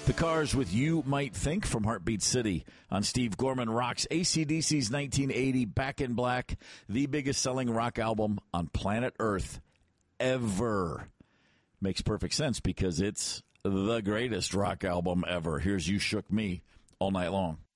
The Cars with You Might Think from Heartbeat City on Steve Gorman Rocks. AC/DC's 1980 Back in Black, the biggest selling rock album on planet Earth ever. Makes perfect sense because it's the greatest rock album ever. Here's You Shook Me all night long.